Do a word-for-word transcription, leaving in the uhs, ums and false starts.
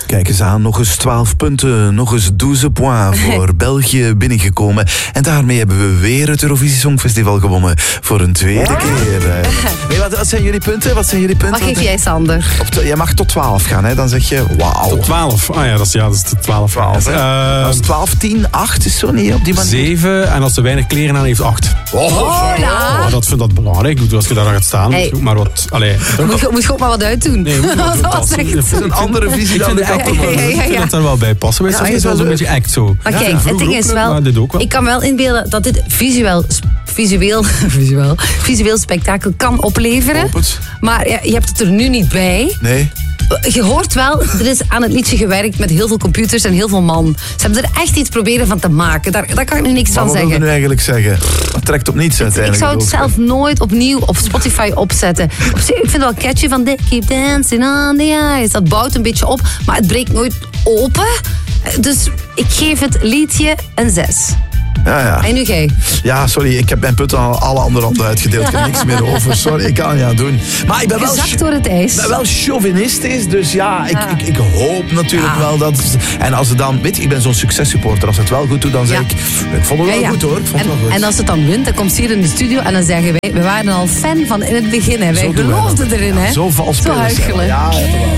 Kijk eens aan, nog eens twaalf punten, nog eens douze points voor België binnengekomen. En daarmee hebben we weer het Eurovisie Songfestival gewonnen voor een tweede keer. Nee, wat, wat zijn jullie punten? Wat zijn jullie punten? Wat geef jij, Sander? Op to, jij mag tot twaalf gaan, hè? Dan zeg je wauw. Tot twaalf. Ah ja, dat is, ja, dat is tot twaalf. twaalf, uh, als twaalf, tien, acht is zo niet op die manier. zeven en als ze weinig kleren aan heeft, acht. Oh, oh, ja. Oh, dat vind ik belangrijk. Doe als je daar gaat staan. Hey. Maar wat, allee, moet, je, moet je ook maar wat uitdoen. Nee, moet je dat was echt... Dat is een andere visie dan de kappen. Ja, ja, ja, ja. Ik vind dat er wel bij passen. Maar Ja, het is is wel wel zo'n beetje act zo. Maar Ja, kijk, het ding is wel, maar dit ook wel. ik kan wel inbeelden dat dit visueel, visueel, visueel, visueel spektakel kan opleveren. Hoop het. Maar ja, je hebt het er nu niet bij. Nee. Je hoort wel, er is aan het liedje gewerkt met heel veel computers en heel veel man. Ze hebben er echt iets proberen van te maken. Daar, daar kan ik nu niks Maar van wat wil zeggen. je nu eigenlijk zeggen? Dat trekt op niets Ik uiteindelijk. zou het zelf nooit opnieuw op Spotify opzetten. Op zich, ik vind het wel catchy van They Keep Dancing on the Ice. Dat bouwt een beetje op, maar het breekt nooit open. Dus ik geef het liedje een zes. Ja, ja. En nu jij? Ja, sorry, ik heb mijn punten al alle andere handen uitgedeeld. Ik heb niks meer over. Sorry, ik kan het niet aan doen. Maar ik ben wel, Gezakt door het ijs. ik ben wel chauvinistisch, dus ja, ik, Ja. ik, ik hoop natuurlijk Ja. wel dat... En als het dan... Weet je, ik ben zo'n successupporter. Als het wel goed doet, dan zeg Ja. ik... Ik vond het wel Ja, ja. goed, hoor. Ik vond En, het wel goed. en als het dan wint, dan komt ze hier in de studio en dan zeggen wij, we waren al fan van in het begin. Hè. Wij Zo doen wij geloofden dat. erin. Hè. Zo vals Zo spelen. huichelen. Ja, ja,